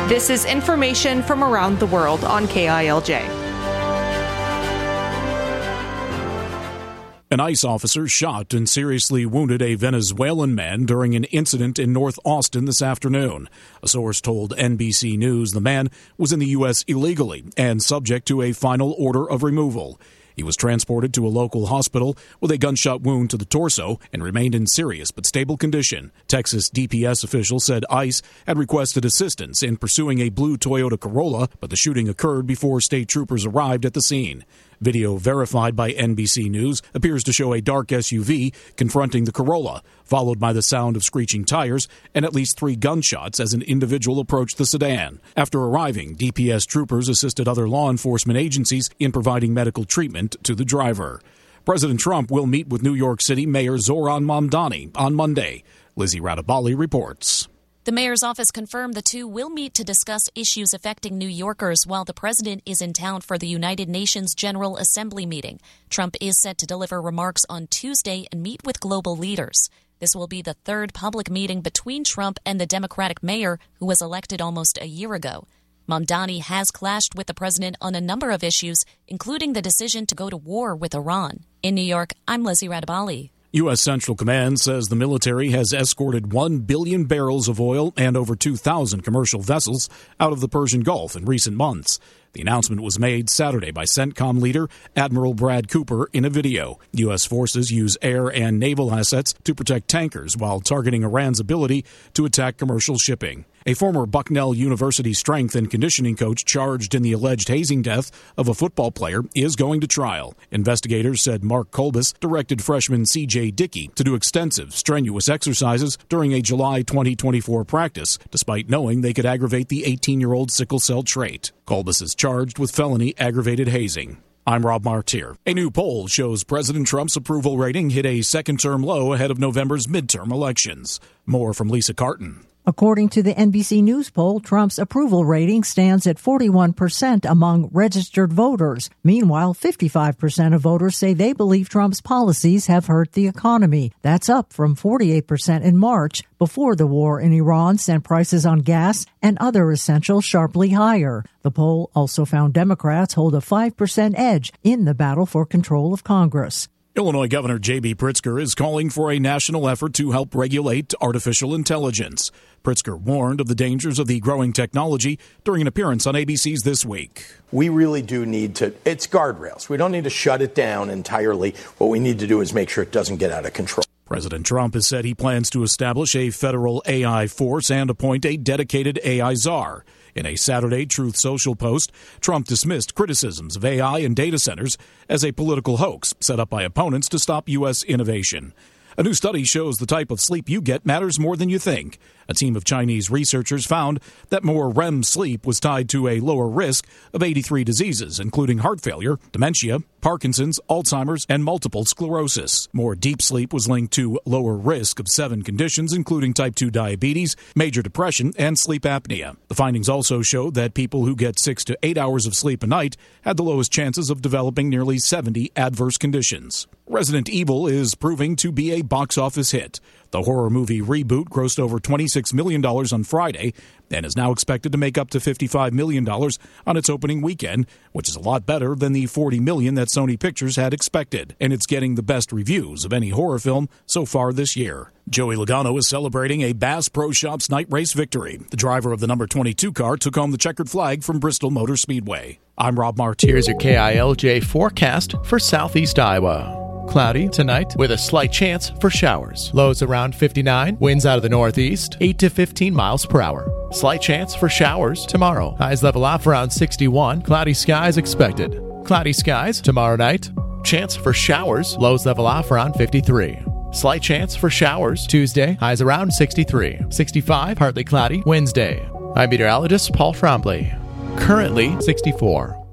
This is information from around the world on KILJ. An ICE officer shot and seriously wounded a Venezuelan man during an incident in North Austin this afternoon. A source told NBC News the man was in the U.S. illegally and subject to a final order of removal. He was transported to a local hospital with a gunshot wound to the torso and remained in serious but stable condition. Texas DPS officials said ICE had requested assistance in pursuing a blue Toyota Corolla, but the shooting occurred before state troopers arrived at the scene. Video verified by NBC News appears to show a dark SUV confronting the Corolla, followed by the sound of screeching tires and at least 3 gunshots as an individual approached the sedan. After arriving, DPS troopers assisted other law enforcement agencies in providing medical treatment to the driver. President Trump will meet with New York City Mayor Zoran Mamdani on Monday. Lizzie Radabali reports. The mayor's office confirmed the two will meet to discuss issues affecting New Yorkers while the president is in town for the United Nations General Assembly meeting. Trump is set to deliver remarks on Tuesday and meet with global leaders. This will be the third public meeting between Trump and the Democratic mayor who was elected almost a year ago. Mamdani has clashed with the president on a number of issues, including the decision to go to war with Iran. In New York, I'm Lizzie Radabali. U.S. Central Command says the military has escorted 1 billion barrels of oil and over 2,000 commercial vessels out of the Persian Gulf in recent months. The announcement was made Saturday by CENTCOM leader Admiral Brad Cooper in a video. U.S. forces use air and naval assets to protect tankers while targeting Iran's ability to attack commercial shipping. A former Bucknell University strength and conditioning coach charged in the alleged hazing death of a football player is going to trial. Investigators said Mark Kolbus directed freshman C.J. Dickey to do extensive, strenuous exercises during a July 2024 practice, despite knowing they could aggravate the 18-year-old sickle cell trait. Kolbus is charged with felony aggravated hazing. I'm Rob Martier. A new poll shows President Trump's approval rating hit a second-term low ahead of November's midterm elections. More from Lisa Carton. According to the NBC News poll, Trump's approval rating stands at 41% among registered voters. Meanwhile, 55% of voters say they believe Trump's policies have hurt the economy. That's up from 48% in March, before the war in Iran sent prices on gas and other essentials sharply higher. The poll also found Democrats hold a 5% edge in the battle for control of Congress. Illinois Governor J.B. Pritzker is calling for a national effort to help regulate artificial intelligence. Pritzker warned of the dangers of the growing technology during an appearance on ABC's This Week. We really do need to, it's guardrails. We don't need to shut it down entirely. What we need to do is make sure it doesn't get out of control. President Trump has said he plans to establish a federal AI force and appoint a dedicated AI czar. In a Saturday Truth Social post, Trump dismissed criticisms of AI and data centers as a political hoax set up by opponents to stop U.S. innovation. A new study shows the type of sleep you get matters more than you think. A team of Chinese researchers found that more REM sleep was tied to a lower risk of 83 diseases, including heart failure, dementia, Parkinson's, Alzheimer's, and multiple sclerosis. More deep sleep was linked to lower risk of 7 conditions, including type 2 diabetes, major depression, and sleep apnea. The findings also showed that people who get 6 to 8 hours of sleep a night had the lowest chances of developing nearly 70 adverse conditions. Resident Evil is proving to be a box office hit. The horror movie reboot grossed over $26 million on Friday and is now expected to make up to $55 million on its opening weekend, which is a lot better than the $40 million that Sony Pictures had expected. And it's getting the best reviews of any horror film so far this year. Joey Logano is celebrating a Bass Pro Shops night race victory. The driver of the number 22 car took home the checkered flag from Bristol Motor Speedway. I'm Rob Martin. Here's your KILJ forecast for southeast Iowa. Cloudy tonight with a slight chance for showers. Lows around 59. Winds out of the northeast, 8 to 15 miles per hour. Slight chance for showers tomorrow. Highs level off around 61. Cloudy skies expected. Cloudy skies tomorrow night. Chance for showers. Lows level off around 53. Slight chance for showers Tuesday. Highs around 63. 65. Partly cloudy Wednesday. I'm meteorologist Paul Trombley. Currently 64.